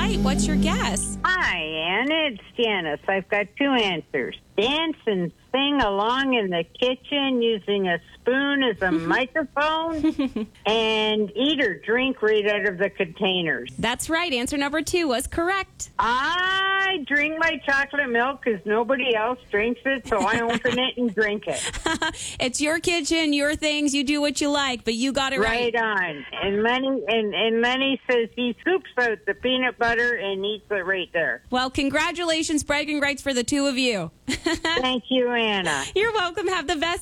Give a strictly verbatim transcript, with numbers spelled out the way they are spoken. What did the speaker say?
right. What's your guess? Hi, Anna. It's Janice. I've got two answers. Dance and sing along in the kitchen using a spoon as a microphone, and eat or drink right out of the containers. That's right. Answer number two was correct. I drink my chocolate milk because nobody else drinks it, so I open it and drink it. It's your kitchen, your things. You do what you like, but you got it right. Right on. And Lenny, and, and Lenny says he scoops out the peanut butter and eats it right there. Well, congratulations. Bragging rights for the two of you. Thank you, Anna. You're welcome. Have the best